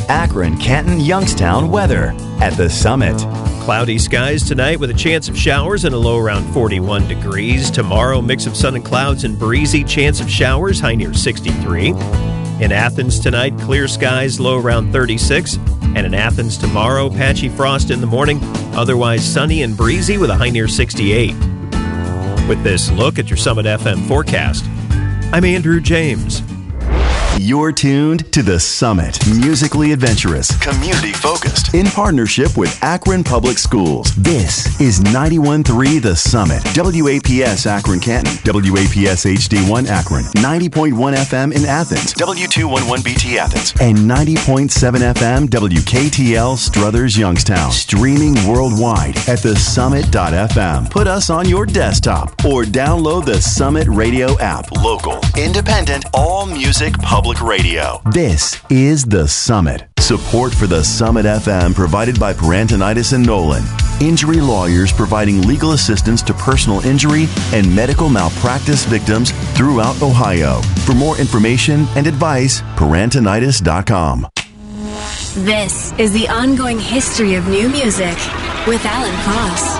Akron, Canton, Youngstown weather at the Summit. Cloudy skies tonight with a chance of showers and a low around 41 degrees. Tomorrow, mix of sun and clouds and breezy, chance of showers, high near 63. In Athens tonight, clear skies, low around 36. And in Athens tomorrow, patchy frost in the morning, otherwise sunny and breezy with a high near 68. With this look at your Summit FM forecast, I'm Andrew James. You're tuned to The Summit. Musically adventurous, community-focused, in partnership with Akron Public Schools. This is 91.3 The Summit. WAPS Akron Canton. WAPS HD1 Akron. 90.1 FM in Athens. W211BT Athens. And 90.7 FM WKTL Struthers Youngstown. Streaming worldwide at thesummit.fm. Put us on your desktop or download the Summit Radio app. Local, independent, all music public radio. This is The Summit. Support for The Summit FM provided by Parentinitis and Nolan. Injury lawyers providing legal assistance to personal injury and medical malpractice victims throughout Ohio. For more information and advice, parentinitis.com. This is the ongoing history of new music with Alan Cross.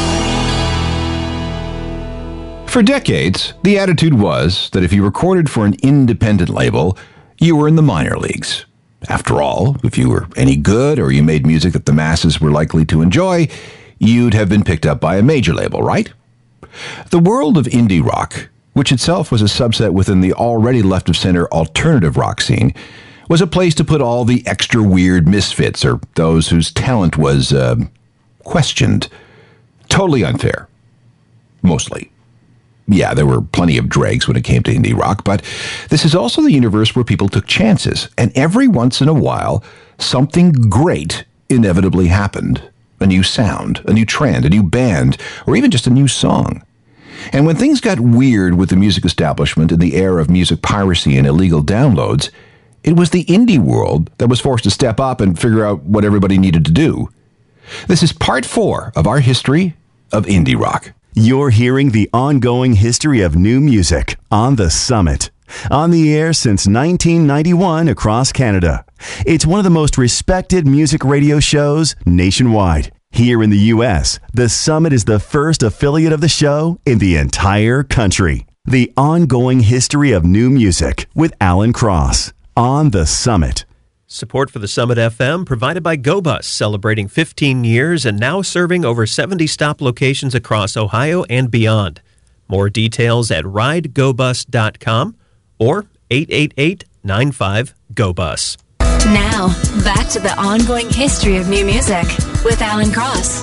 For decades, the attitude was that if you recorded for an independent label, you were in the minor leagues. After all, if you were any good or you made music that the masses were likely to enjoy, you'd have been picked up by a major label, right? The world of indie rock, which itself was a subset within the already left-of-center alternative rock scene, was a place to put all the extra weird misfits or those whose talent was, questioned. Totally unfair. Mostly. Yeah, there were plenty of dregs when it came to indie rock, but this is also the universe where people took chances, and every once in a while, something great inevitably happened. A new sound, a new trend, a new band, or even just a new song. And when things got weird with the music establishment in the era of music piracy and illegal downloads, it was the indie world that was forced to step up and figure out what everybody needed to do. This is part 4 of our history of indie rock. You're hearing the ongoing history of new music on The Summit. On the air since 1991 across Canada. It's one of the most respected music radio shows nationwide. Here in the U.S., The Summit is the first affiliate of the show in the entire country. The ongoing history of new music with Alan Cross on The Summit. Support for the Summit FM provided by GoBus, celebrating 15 years and now serving over 70 stop locations across Ohio and beyond. More details at ridegobus.com or 888-95-GO-BUS. Now, back to the ongoing history of new music with Alan Cross.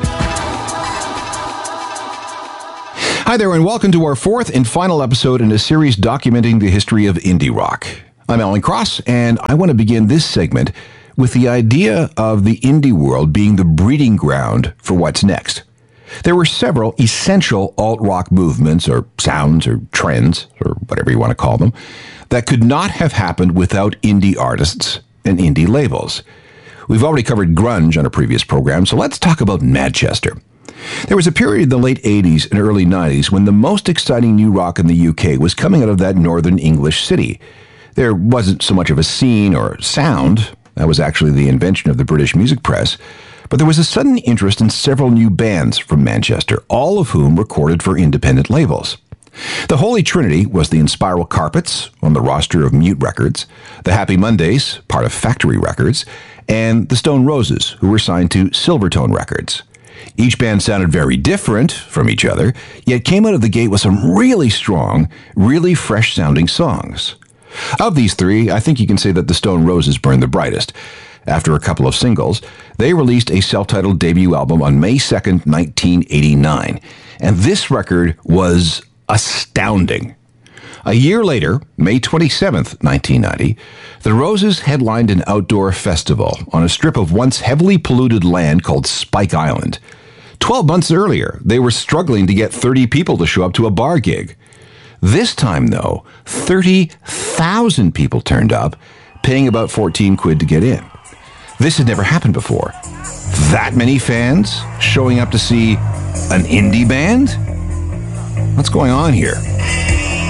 Hi there, and welcome to our 4th and final episode in a series documenting the history of indie rock. I'm Alan Cross, and I want to begin this segment with the idea of the indie world being the breeding ground for what's next. There were several essential alt-rock movements, or sounds, or trends, or whatever you want to call them, that could not have happened without indie artists and indie labels. We've already covered grunge on a previous program, so let's talk about Manchester. There was a period in the late 80s and early 90s when the most exciting new rock in the UK was coming out of that northern English city. There wasn't so much of a scene or sound. That was actually the invention of the British music press. But there was a sudden interest in several new bands from Manchester, all of whom recorded for independent labels. The Holy Trinity was the Inspiral Carpets, on the roster of Mute Records, the Happy Mondays, part of Factory Records, and the Stone Roses, who were signed to Silvertone Records. Each band sounded very different from each other, yet came out of the gate with some really strong, really fresh-sounding songs. Of these three, I think you can say that the Stone Roses burned the brightest. After a couple of singles, they released a self-titled debut album on May 2nd, 1989. And this record was astounding. A year later, May 27th, 1990, the Roses headlined an outdoor festival on a strip of once heavily polluted land called Spike Island. 12 months earlier, they were struggling to get 30 people to show up to a bar gig. This time, though, 30,000 people turned up, paying about 14 quid to get in. This had never happened before. That many fans showing up to see an indie band? What's going on here?